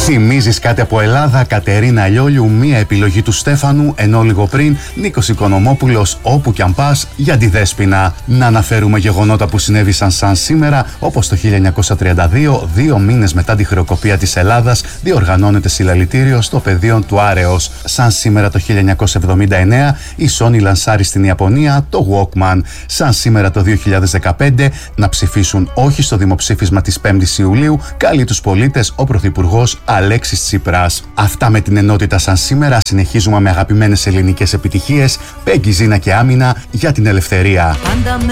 Θυμίζεις κάτι από Ελλάδα, Κατερίνα Λιόλιου, μία επιλογή του Στέφανου, ενώ λίγο πριν Νίκος Οικονομόπουλος, όπου κι αν πας, για τη Δέσποινα. Να αναφέρουμε γεγονότα που συνέβησαν σαν σήμερα, όπως το 1932, 2 μήνες μετά τη χρεοκοπία της Ελλάδας, διοργανώνεται συλλαλητήριο στο πεδίο του Άρεος. Σαν σήμερα το 1979, η Sony λανσάρει στην Ιαπωνία το Walkman. Σαν σήμερα το 2015, να ψηφίσουν όχι στο δημοψήφισμα της 5ης Ιουλίου, καλεί τους πολίτες ο Πρωθυπουργός Αλέξης Τσίπρας. Αυτά με την ενότητα σαν σήμερα. Συνεχίζουμε με αγαπημένες ελληνικές επιτυχίες, Πέγγι, Ζήνα και Άμυνα για την ελευθερία.